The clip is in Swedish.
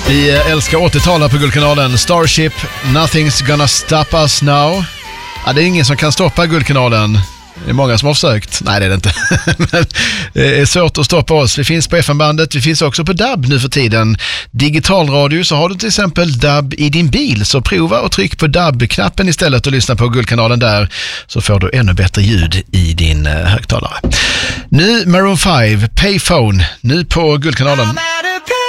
Vi älskar 80-talet på Guldkanalen. Starship, Nothing's Gonna Stop Us Now. Ja, det är ingen som kan stoppa Guldkanalen. Det är många som har försökt. Nej, det är det inte. Men det är svårt att stoppa oss. Vi finns på FM-bandet. Vi finns också på DAB nu för tiden. Digitalradio, så har du till exempel DAB i din bil. Så prova och tryck på DAB-knappen istället och lyssna på Guldkanalen där. Så får du ännu bättre ljud i din högtalare. Nu Maroon 5, Payphone. Nu på Guldkanalen.